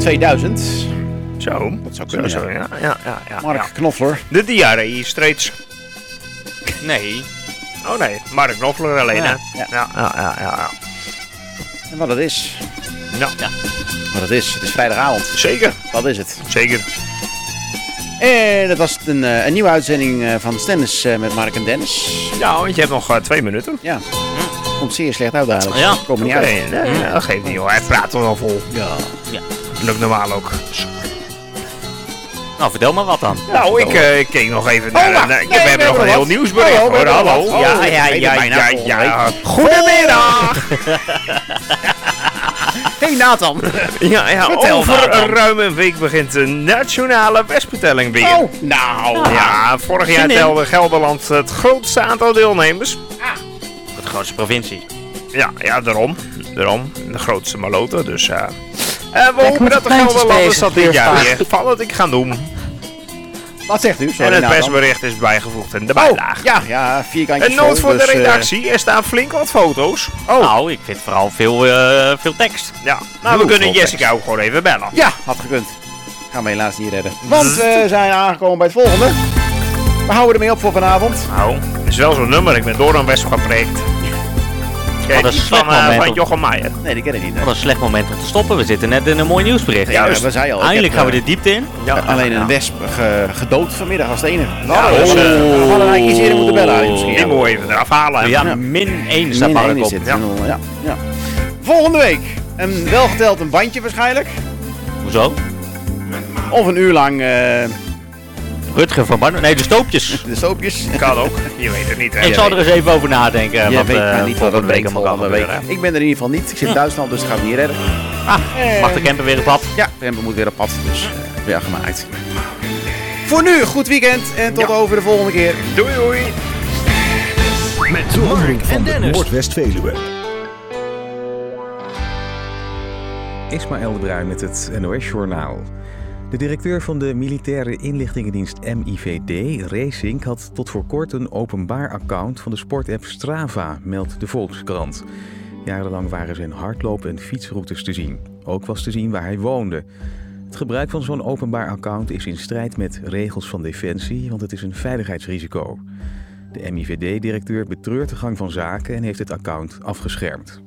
2000. Zo. Dat zou kunnen, Zo, ja. Mark Knopfler. De Diarrhea Straits. Nee. Oh nee, Mark Knopfler alleen, hè? Ja. En wat het is. Ja. Wat het is. Het is vrijdagavond. Zeker. Wat is het? Zeker. En dat was een nieuwe uitzending van Stennis met Mark en Dennis. Ja, want je hebt nog 2 minuten. Ja. Komt zeer slecht uit eigenlijk. Ja. Komt niet uit. Nee, dat geeft niet hoor. Hij praat toch wel vol. Ja. Lukt normaal ook. Nou, vertel maar wat dan. Nou, ik keek nog even naar... wacht. we hebben nog een heel nieuwsbericht hoor. Hallo. Ja. Goedemiddag. Hey Nathan. Ja, Vertel, over Nathan. een ruime week begint de nationale wespentelling weer. Oh, nou. Ja, vorig jaar Zin in. telde Gelderland het grootste aantal deelnemers. De grootste provincie. Ja, daarom. De grootste maloten, dus we hopen dat de Gelderlanders dat dit jaar weer fanatiek gaan doen. Wat zegt u? Sorry, En het Nathan. persbericht is bijgevvoegd in de bijlage. Ja, vierkantjes Een noot vol, voor de dus, redactie, er staan flink wat foto's. Nou, ik vind vooral veel tekst. Ja, nou we Heel kunnen veel Jessica ook gewoon even bellen. Ja, had gekund. Gaan we helaas niet redden. Want we zijn aangekomen bij het volgende. We houden ermee op voor vanavond. Nou, het is wel zo'n nummer, ik ben door een wesp gepreekt. Kijk, Wat een iets van, slecht moment van om- Jochem Meijer. Nee, die ken ik niet. Wat een slecht moment om te stoppen. We zitten net in een mooi nieuwsbericht. Ja, juist. we zeiden al. Eindelijk ik heb, gaan we de diepte in. alleen een wesp gedood vanmiddag als het enige. Ja, Nou, dus, we hadden eigenlijk iets eerder moeten bellen misschien. Die moet je even eraf halen. Ja, Ja. -1 staat Min Mark 1 is op. dit. Ja. Ja. Volgende week. Wel geteld een bandje waarschijnlijk. Hoezo? Of een uur lang Rutger van Barnum. Nee, de stoopjes. de soapjes. Kan ook, je weet het niet hè. Ik zal er eens even over nadenken. Je wat weet maar niet wat volgende het week week allemaal kan volgende week. gebeuren. Ik ben er in ieder geval niet. Ik zit in Duitsland, dus dat gaat niet redden. Mag de camper weer op pad? Ja, de camper moet weer op pad, dus weer gemaakt. Voor nu, goed weekend en tot over de volgende keer. Doei. Met Mark van de Noordwest-Veluwe. Ismaël de Bruin met het NOS-journaal. De directeur van de militaire inlichtingendienst MIVD, Racing, had tot voor kort een openbaar account van de sportapp Strava, meldt de Volkskrant. Jarenlang waren zijn hardloop- en fietsroutes te zien. Ook was te zien waar hij woonde. Het gebruik van zo'n openbaar account is in strijd met regels van Defensie, want het is een veiligheidsrisico. De MIVD-directeur betreurt de gang van zaken en heeft het account afgeschermd.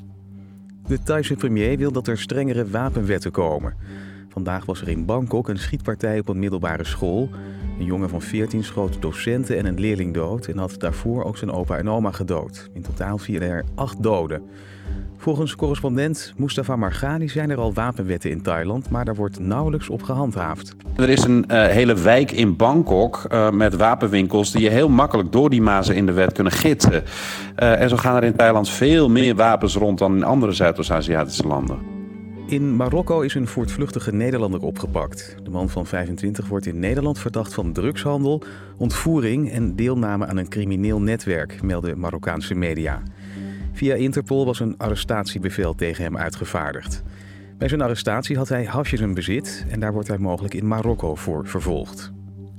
De Thaise premier wil dat er strengere wapenwetten komen. Vandaag was er in Bangkok een schietpartij op een middelbare school. Een jongen van 14 schoot docenten en een leerling dood en had daarvoor ook zijn opa en oma gedood. In totaal vielen er 8 doden. Volgens correspondent Mustafa Marghani zijn er al wapenwetten in Thailand, maar daar wordt nauwelijks op gehandhaafd. Er is een hele wijk in Bangkok met wapenwinkels die je heel makkelijk door die mazen in de wet kunnen gidsen. En zo gaan er in Thailand veel meer wapens rond dan in andere Zuidoost-Aziatische landen. In Marokko is een voortvluchtige Nederlander opgepakt. De man van 25 wordt in Nederland verdacht van drugshandel, ontvoering en deelname aan een crimineel netwerk, melden Marokkaanse media. Via Interpol was een arrestatiebevel tegen hem uitgevaardigd. Bij zijn arrestatie had hij hasjes in bezit en daar wordt hij mogelijk in Marokko voor vervolgd.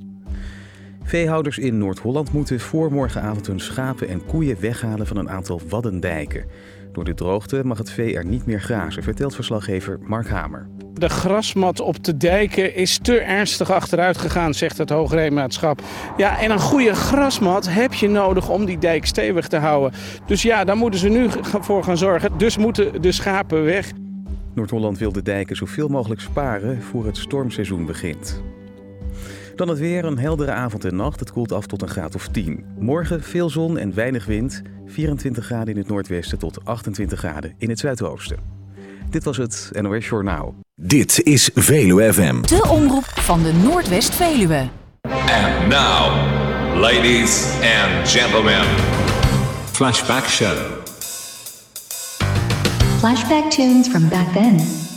Veehouders in Noord-Holland moeten voor morgenavond hun schapen en koeien weghalen van een aantal waddendijken. Door de droogte mag het vee er niet meer grazen, vertelt verslaggever Mark Hamer. De grasmat op de dijken is te ernstig achteruit gegaan, zegt het Hoogheemraadschap. Ja, en een goede grasmat heb je nodig om die dijk stevig te houden. Dus ja, daar moeten ze nu voor gaan zorgen. Dus moeten de schapen weg. Noord-Holland wil de dijken zoveel mogelijk sparen voor het stormseizoen begint. Dan het weer, een heldere avond en nacht. Het koelt af tot een graad of 10. Morgen veel zon en weinig wind. 24 graden in het noordwesten tot 28 graden in het zuidoosten. Dit was het NOS Journaal. Dit is Veluwe FM. De omroep van de Noordwest-Veluwe. And now, ladies and gentlemen, Flashback Show. Flashback tunes from back then.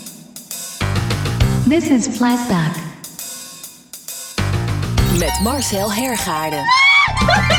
This is Flashback. Met Marcel Hergaarden.